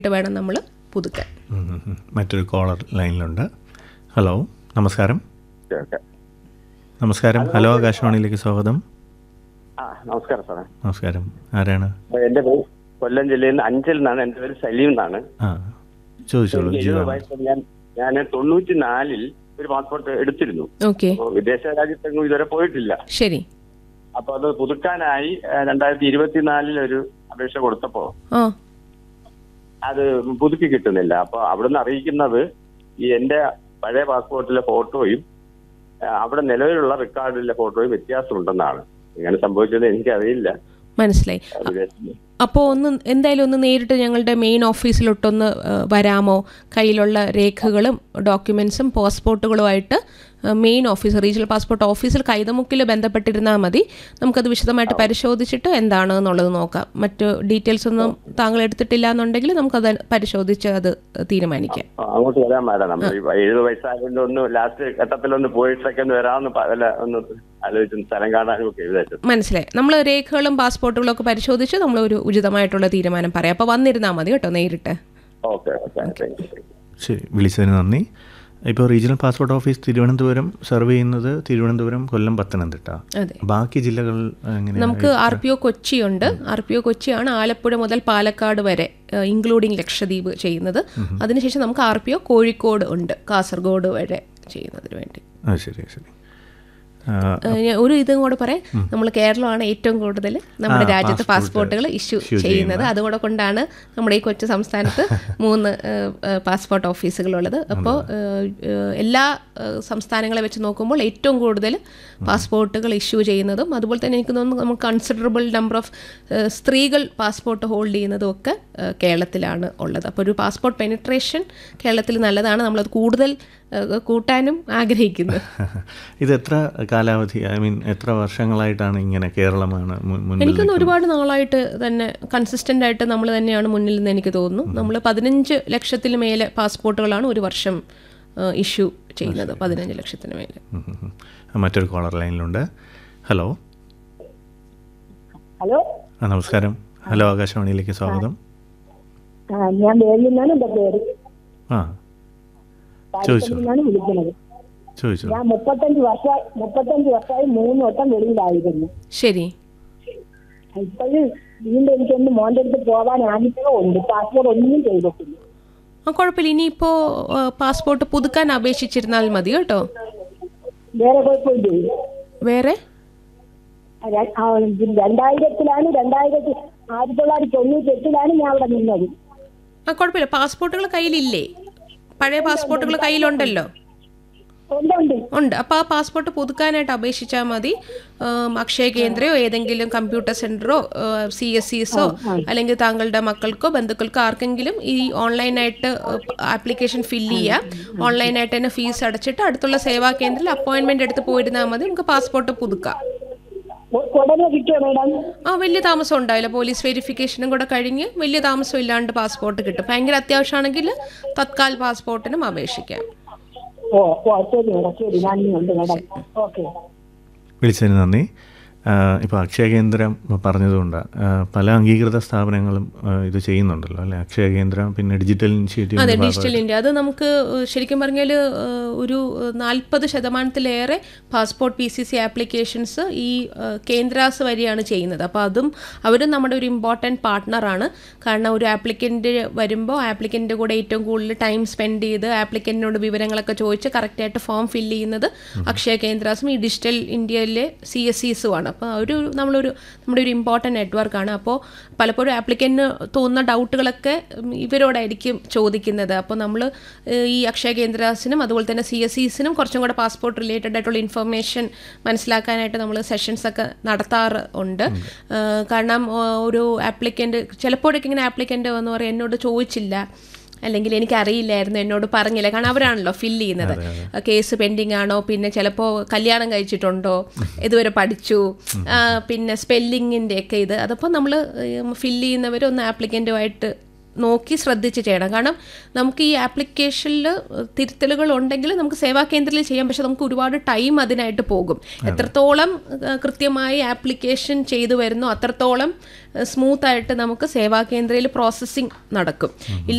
വേണം നമ്മൾ പുതുക്കാൻ. മറ്റൊരു കോളർ ലൈനിലുണ്ട്. ഹലോ, നമസ്കാരം. നമസ്കാരം. ഹലോ, ആകാശവാണിയിലേക്ക് സ്വാഗതം. നമസ്കാരം സാറേ. നമസ്കാരം. ആരാണ്? എന്റെ പേര് കൊല്ലം ജില്ലയിൽ നിന്ന് അഞ്ചൽ നിന്നാണ്. എന്റെ പേര് സലീം എന്നാണ്. ചോദിച്ചോളൂ. ഞാൻ 94 ഒരു പാസ്പോർട്ട് എടുത്തിരുന്നു. വിദേശ രാജ്യത്തെങ്ങും ഇതുവരെ പോയിട്ടില്ല. ശരി. അപ്പൊ അത് പുതുക്കാനായി 2024 ഒരു അപേക്ഷ കൊടുത്തപ്പോ അത് പുതുക്കി കിട്ടുന്നില്ല. അപ്പൊ അവിടുന്ന് അറിയിക്കുന്നത് ഈ എന്റെ പഴയ പാസ്പോർട്ടിലെ ഫോട്ടോയും അവിടെ നിലവിലുള്ള റെക്കോർഡിലെ ഫോട്ടോയും വ്യത്യാസമുണ്ടെന്നാണ്. ഇങ്ങനെ സംഭവിച്ചത് എനിക്കറിയില്ല. മനസ്സിലായി. അപ്പോൾ എന്തായാലും ഒന്ന് നേരിട്ട് ഞങ്ങളുടെ മെയിൻ ഓഫീസിലോട്ടൊന്ന് വരാമോ? കയ്യിലുള്ള രേഖകളും ഡോക്യുമെൻസും പാസ്പോർട്ടുകളുമായിട്ട് മെയിൻ ഓഫീസ്, റീജിയണൽ പാസ്പോർട്ട് ഓഫീസിൽ കൈതമുക്കിൽ ബന്ധപ്പെട്ടിരുന്നാൽ മതി. നമുക്കത് വിശദമായിട്ട് പരിശോധിച്ചിട്ട് എന്താണ് എന്നുള്ളത് നോക്കാം. മറ്റു ഡീറ്റെയിൽസ് ഒന്നും താങ്കൾ എടുത്തിട്ടില്ല എന്നുണ്ടെങ്കിൽ നമുക്കത് പരിശോധിച്ച് അത് തീരുമാനിക്കാം. അങ്ങോട്ട് വരാൻ മാഡം. നമ്മൾ 70 വയസ്സായതുകൊണ്ട് ഒന്ന് ലാസ്റ്റ് ഘട്ടത്തിലൊന്ന് പോയിട്ടൊക്കെ ഒന്ന് വരാമെന്ന് ഒന്ന് ആലോചിച്ചു, സ്ഥലം കാണാനും ഒക്കെ വിചാരിച്ചു. മനസ്സിലായി. നമ്മൾ രേഖകളും പാസ്പോർട്ടുകളും ഒക്കെ പരിശോധിച്ച് നമ്മൾ ഒരു ഉചിതമായിട്ടുള്ള തീരുമാനം പറയാം. അപ്പോൾ വന്നിരുന്നാൽ മതി കേട്ടോ, നേരിട്ട്. ശരി, വിളിച്ചതിന് നന്ദി. ഇപ്പോൾ regional passport office Thiruvananthapuram serve ചെയ്യുന്നത് തിരുവനന്തപുരം, കൊല്ലം, പത്തനംതിട്ട. ബാക്കി ജില്ലകൾ നമുക്ക് RPO കൊച്ചിയുണ്ട്. RPO കൊച്ചിയാണ് ആലപ്പുഴ മുതൽ പാലക്കാട് വരെ ഇൻക്ലൂഡിങ് ലക്ഷദ്വീപ് ചെയ്യുന്നത്. അതിനുശേഷം നമുക്ക് RPO കോഴിക്കോട് ഉണ്ട്, കാസർഗോഡ് വരെ ചെയ്യുന്നതിന് വേണ്ടി. ശരി ശരി. ഒരു ഇതും കൂടെ പറയാം, നമ്മൾ കേരളമാണ് ഏറ്റവും കൂടുതൽ നമ്മുടെ രാജ്യത്ത് പാസ്പോർട്ടുകൾ ഇഷ്യൂ ചെയ്യുന്നത്. അതുകൂടെ കൊണ്ടാണ് നമ്മുടെ ഈ കൊച്ചു സംസ്ഥാനത്ത് 3 പാസ്പോർട്ട് ഓഫീസുകളുള്ളത്. അപ്പോൾ എല്ലാ സംസ്ഥാനങ്ങളെ വെച്ച് നോക്കുമ്പോൾ ഏറ്റവും കൂടുതൽ പാസ്പോർട്ടുകൾ ഇഷ്യൂ ചെയ്യുന്നതും അതുപോലെ തന്നെ എനിക്ക് തോന്നുന്നു നമുക്ക് കൺസിഡറബിൾ നമ്പർ ഓഫ് സ്ത്രീകൾ പാസ്പോർട്ട് ഹോൾഡ് ചെയ്യുന്നതും ഒക്കെ കേരളത്തിലാണ് ഉള്ളത്. അപ്പോൾ ഒരു പാസ്പോർട്ട് പെനിട്രേഷൻ കേരളത്തിൽ നല്ലതാണ്. നമ്മളത് കൂടുതൽ കൂട്ടാനും ആഗ്രഹിക്കുന്നു. ഇത് എത്ര കാലാവധി, എത്ര വർഷങ്ങളായിട്ടാണ് ഇങ്ങനെ കേരളമാണ്? എനിക്കൊന്ന് ഒരുപാട് നാളായിട്ട് തന്നെ കൺസിസ്റ്റന്റ് ആയിട്ട് നമ്മൾ തന്നെയാണ് മുന്നിൽ നിന്ന് എനിക്ക് തോന്നുന്നു. നമ്മൾ 15 ലക്ഷത്തിന് മേലെ പാസ്പോർട്ടുകളാണ് ഒരു വർഷം ഇഷ്യൂ ചെയ്യുന്നത്. 15 ലക്ഷത്തിന് മേലെ. മറ്റൊരു കോളർ ലൈനിലുണ്ട്. ഹലോ. ഹലോ, നമസ്കാരം. ഹലോ, ആകാശവാണിയിലേക്ക് സ്വാഗതം. ഞാൻ വേലിന്നാണ് എന്റെ പേര്. ചോദിച്ചു. ഞാൻ 35 വർഷമായി 3 വട്ടം വെളിയിലായിരുന്നു. ശരി. ഇപ്പോഴും വീണ്ടും എനിക്കൊന്ന് മോന്റെ അടുത്ത് പോകാൻ ആഗ്രഹമുണ്ട്. പാസ്പോർട്ട് ഒന്നും ചെയ്തിട്ടില്ല. കുഴപ്പമില്ല. ഇനിയിപ്പോ പാസ്പോർട്ട് പുതുക്കാൻ അപേക്ഷിച്ചിരുന്നാൽ മതി കേട്ടോ. വേറെ കുഴപ്പമില്ല. വേറെ 1998 ഞാൻ അവിടെ നിന്നത്. കുഴപ്പമില്ല. പാസ്പോർട്ടുകൾ കയ്യിലില്ലേ? പഴയ പാസ്പോർട്ടുകൾ കയ്യിലുണ്ടല്ലോ. ഉണ്ട്. അപ്പോൾ ആ പാസ്പോർട്ട് പുതുക്കാനായിട്ട് അപേക്ഷിച്ചാൽ മതി. അക്ഷയ കേന്ദ്രയോ ഏതെങ്കിലും കമ്പ്യൂട്ടർ സെന്ററോ CSCസോ അല്ലെങ്കിൽ താങ്കളുടെ മക്കൾക്കോ ബന്ധുക്കൾക്കോ ആർക്കെങ്കിലും ഈ ഓൺലൈനായിട്ട് ആപ്ലിക്കേഷൻ ഫില്ല് ചെയ്യുക. ഓൺലൈനായിട്ട് തന്നെ ഫീസ് അടച്ചിട്ട് അടുത്തുള്ള സേവാ കേന്ദ്രത്തിൽ അപ്പോയിൻമെന്റ് എടുത്ത് പോയിരുന്നാൽ മതി. നമുക്ക് പാസ്പോർട്ട് പുതുക്കാം. വലിയ താമസം ഉണ്ടാവില്ല. പോലീസ് വെരിഫിക്കേഷനും കൂടെ കഴിഞ്ഞ് വലിയ താമസം ഇല്ലാണ്ട് പാസ്പോർട്ട് കിട്ടും. ഭയങ്കര അത്യാവശ്യമാണെങ്കിൽ തത്കാൽ പാസ്പോർട്ടിനും അപേക്ഷിക്കാം. വിളിച്ചതിന് നന്ദി. ഇപ്പോൾ അക്ഷയ കേന്ദ്രം പറഞ്ഞതുകൊണ്ട് പല അംഗീകൃത സ്ഥാപനങ്ങളും ഇത് ചെയ്യുന്നുണ്ടല്ലോ അല്ലേ? അക്ഷയ കേന്ദ്രം, പിന്നെ ഡിജിറ്റൽ ഇനിഷ്യേറ്റീവ്. അതെ, ഡിജിറ്റൽ ഇന്ത്യ. അത് നമുക്ക് ശരിക്കും പറഞ്ഞാൽ ഒരു 40% പാസ്പോർട്ട് PCC ആപ്ലിക്കേഷൻസ് ഈ കേന്ദ്രാസ് വഴിയാണ് ചെയ്യുന്നത്. അപ്പോൾ അതും അവരും നമ്മുടെ ഒരു ഇമ്പോർട്ടൻറ്റ് പാർട്ട്ണറാണ്. കാരണം ഒരു ആപ്ലിക്കൻ്റ് വരുമ്പോൾ ആപ്ലിക്കൻ്റെ കൂടെ ഏറ്റവും കൂടുതൽ ടൈം സ്പെൻഡ് ചെയ്ത് ആപ്ലിക്കൻറ്റിനോട് വിവരങ്ങളൊക്കെ ചോദിച്ച് കറക്റ്റായിട്ട് ഫോം ഫില്ല് ചെയ്യുന്നത് അക്ഷയ കേന്ദ്രാസും ഈ ഡിജിറ്റൽ ഇന്ത്യയിലെ CSCസുമാണ്. അപ്പോൾ നമ്മുടെ ഒരു ഇമ്പോർട്ടൻറ്റ് നെറ്റ്വർക്കാണ്. അപ്പോൾ പലപ്പോഴും ആപ്ലിക്കൻറ്റിന് തോന്നുന്ന ഡൗട്ടുകളൊക്കെ ഇവരോടായിരിക്കും ചോദിക്കുന്നത്. അപ്പോൾ നമ്മൾ ഈ അക്ഷയ കേന്ദ്രാസിനും അതുപോലെ തന്നെ CSCസിനും കുറച്ചും കൂടെ പാസ്പോർട്ട് റിലേറ്റഡ് ആയിട്ടുള്ള ഇൻഫർമേഷൻ മനസ്സിലാക്കാനായിട്ട് നമ്മൾ സെഷൻസ് ഒക്കെ നടത്താറുണ്ട്. കാരണം ഒരു ആപ്ലിക്കൻ്റ് ചിലപ്പോഴൊക്കെ ഇങ്ങനെ ആപ്ലിക്കൻ്റ് വന്ന് പറയും എന്നോട് ചോദിച്ചില്ല, അല്ലെങ്കിൽ എനിക്കറിയില്ലായിരുന്നു, എന്നോട് പറഞ്ഞില്ല. കാരണം അവരാണല്ലോ ഫില്ല് ചെയ്യുന്നത്. കേസ് പെൻഡിങ് ആണോ, പിന്നെ ചിലപ്പോൾ കല്യാണം കഴിച്ചിട്ടുണ്ടോ, ഇതുവരെ പഠിച്ചു, പിന്നെ സ്പെല്ലിങ്ങിൻ്റെ ഒക്കെ അതപ്പോൾ നമ്മൾ ഫില്ല് ചെയ്യുന്നവർ ഒന്ന് ആപ്ലിക്കൻറ്റുമായിട്ട് നോക്കി ശ്രദ്ധിച്ച് ചെയ്യണം. കാരണം നമുക്ക് ഈ ആപ്ലിക്കേഷനിൽ തിരുത്തലുകൾ ഉണ്ടെങ്കിൽ നമുക്ക് സേവാ കേന്ദ്രത്തിൽ ചെയ്യാം, പക്ഷെ നമുക്ക് ഒരുപാട് ടൈം അതിനായിട്ട് പോകും. എത്രത്തോളം കൃത്യമായി ആപ്ലിക്കേഷൻ ചെയ്തു വരുന്നോ അത്രത്തോളം സ്മൂത്തായിട്ട് നമുക്ക് സേവാ കേന്ദ്രയിൽ പ്രോസസ്സിങ് നടക്കും.